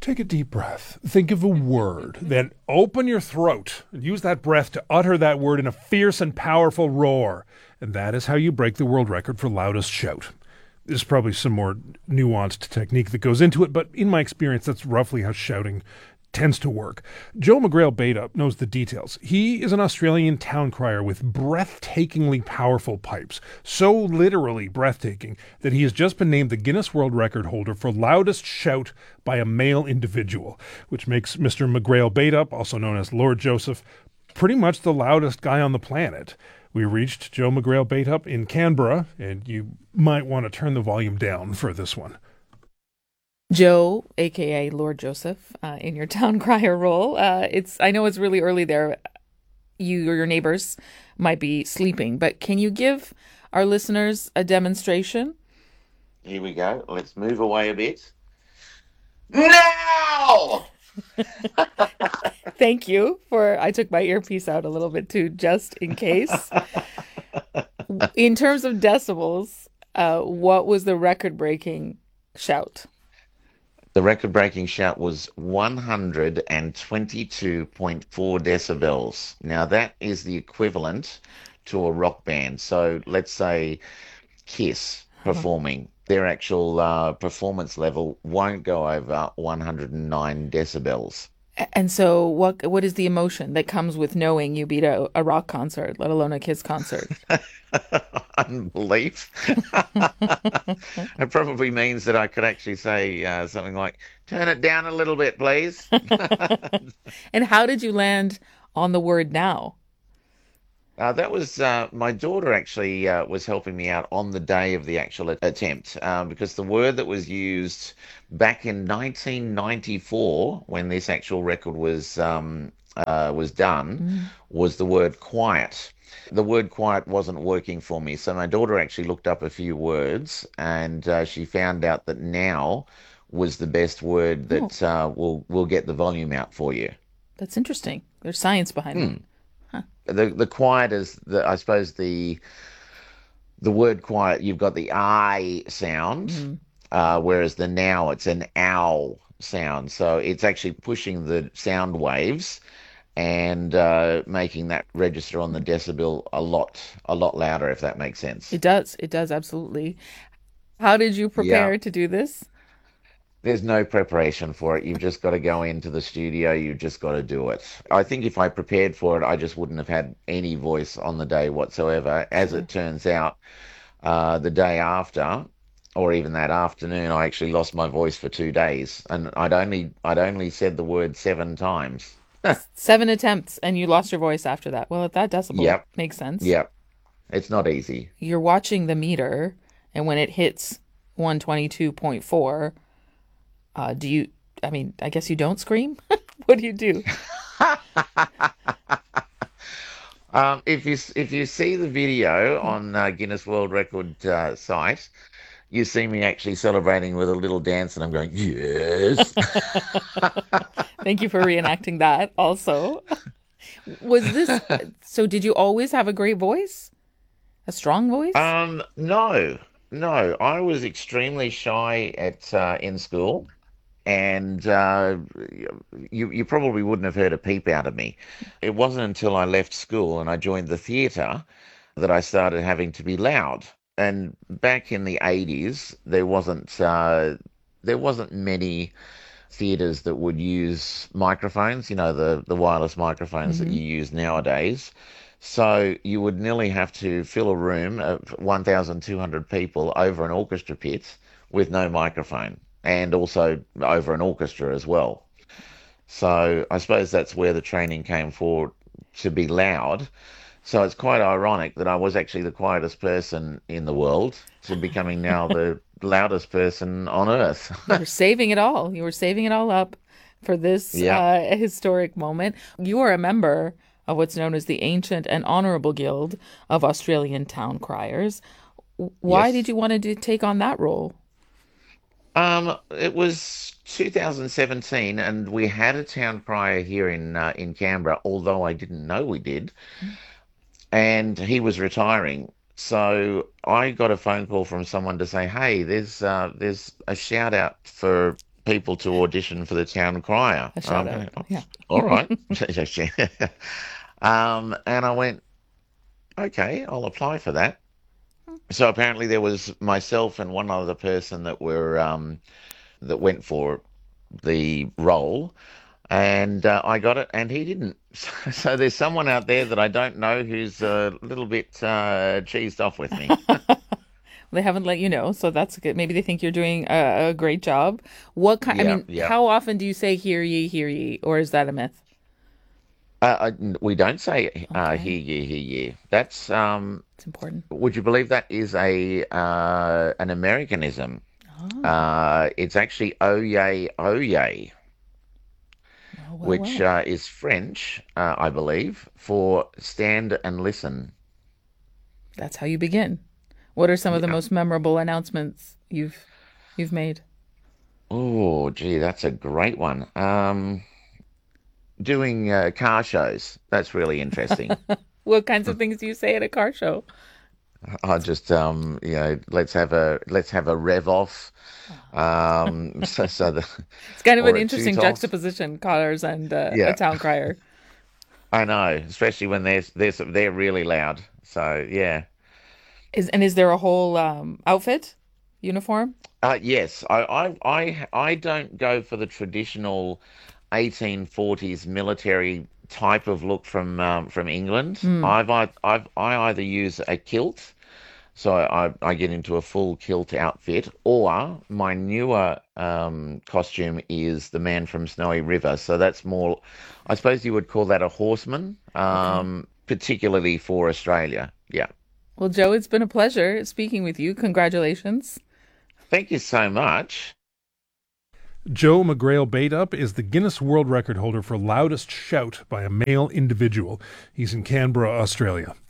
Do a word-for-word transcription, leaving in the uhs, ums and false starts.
Take a deep breath. Think of a word. Then open your throat and use that breath to utter that word in a fierce and powerful roar. And that is how you break the world record for loudest shout. There's probably some more nuanced technique that goes into it, but in my experience, that's roughly how shouting tends to work. Joe McGrail-Baidup knows the details. He is an Australian town crier with breathtakingly powerful pipes, so literally breathtaking that he has just been named the Guinness World Record holder for loudest shout by a male individual, which makes Mister McGrail-Baidup, also known as Lord Joseph, pretty much the loudest guy on the planet. We reached Joe McGrail-Baidup in Canberra, and you might want to turn the volume down for this one. Joe, aka Lord Joseph, uh, in your town crier role. Uh, it's I know it's really early there. You or your neighbors might be sleeping, but can you give our listeners a demonstration? Here we go. Let's move away a bit. Now! Thank you for, I took my earpiece out a little bit too, just in case. In terms of decibels, uh, what was the record-breaking shout? The record-breaking shout was one hundred twenty-two point four decibels. Now, that is the equivalent to a rock band. So let's say Kiss performing. Their actual uh, performance level won't go over one hundred nine decibels. And so what what is the emotion that comes with knowing you beat a, a rock concert, let alone a Kiss concert? Unbelief. It probably means that I could actually say uh, something like, turn it down a little bit, please. And how did you land on the word now? Uh, that was uh, my daughter actually uh, was helping me out on the day of the actual a- attempt um, because the word that was used back in nineteen ninety-four when this actual record was um, uh, was done Mm. was the word quiet. The word quiet wasn't working for me, so my daughter actually looked up a few words and uh, she found out that now was the best word Oh, that uh, will will get the volume out for you. that's interesting. There's science behind that. Hmm. Huh. The the quiet is the I suppose the the word quiet, you've got the I sound, Mm. uh, whereas the now it's an ow sound. So it's actually pushing the sound waves and uh, making that register on the decibel a lot a lot louder, if that makes sense. It does. It does, absolutely. How did you Yeah. prepare to do this? There's no preparation for it. You've just got to go into the studio. You've just got to do it. I think if I prepared for it, I just wouldn't have had any voice on the day whatsoever. As Sure. it turns out, uh, the day after, or even that afternoon, I actually lost my voice for two days, and I'd only I'd only said the word seven times. Seven attempts and you lost your voice after that. Well, at that decibel, Yep, makes sense. yep. It's not easy. You're watching the meter, and when it hits one twenty-two point four, uh, do you, I mean, I guess you don't scream? What do you do? Um, if you if you see the video on uh, Guinness World Record uh, site, you see me actually celebrating with a little dance, and I'm going, yes. Thank you for reenacting that also. Was this, so did you always have a great voice? A strong voice? Um, no, no. I was extremely shy at uh, in school, and uh, you you probably wouldn't have heard a peep out of me. It wasn't until I left school and I joined the theatre that I started having to be loud. And back in the eighties, there wasn't uh, there wasn't many theatres that would use microphones, you know, the, the wireless microphones that Hmm. you use nowadays. So you would nearly have to fill a room of one thousand two hundred people over an orchestra pit with no microphone and also over an orchestra as well. So I suppose that's where the training came for to be loud. So it's quite ironic that I was actually the quietest person in the world to becoming now the loudest person on earth. You were saving it all. You were saving it all up for this Yeah. uh, historic moment. You are a member of what's known as the Ancient and Honorable Guild of Australian Town Criers. Why did Yes. you want to do, take on that role? Um, it was two thousand seventeen, and we had a town crier here in uh, in Canberra, although I didn't know we did, and he was retiring. So I got a phone call from someone to say, "Hey, there's uh, there's a shout out for people to audition for the town crier. A shout out. Okay, Yeah. all right. um, and I went, okay, I'll apply for that. So apparently there was myself and one other person that were um, that went for the role, and uh, I got it, and he didn't. So, so there's someone out there that I don't know who's a little bit uh, cheesed off with me. They haven't let you know, so that's good. Maybe they think you're doing a, a great job. What kind? I Yeah, mean, yeah. how often do you say "hear ye, hear ye," or is that a myth? Uh, I, we don't say uh, Okay, hear ye, hear ye. That's um, it's important. would you believe that is a uh, an Americanism? Oh, Uh, it's actually oh yay, oh yay, well, well, which well. uh, is French, uh, I believe, for stand and listen. That's how you begin. What are some of the Yeah. most memorable announcements you've you've made? Oh, gee, that's a great one. Um, doing uh, car shows. That's really interesting. What kinds of things do you say at a car show? I just um, you know, let's have a let's have a rev off. Um, so, so the It's kind of an or a toot interesting off. juxtaposition, cars and uh, a Yeah, town crier. I know, especially when they're they're they're really loud. So yeah. Is and is there a whole um, outfit, uniform? Uh, yes, I, I, I, I don't go for the traditional eighteen forties military type of look from um, from England. Hmm. I've, I, I've, I either use a kilt, so I, I get into a full kilt outfit, or my newer um, costume is the man from Snowy River. So that's more, I suppose you would call that a horseman, Okay. um, particularly for Australia. Yeah. Well, Joe, it's been a pleasure speaking with you. Congratulations. Thank you so much. Joe McGrail Baitup is the Guinness World Record holder for loudest shout by a male individual. He's in Canberra, Australia.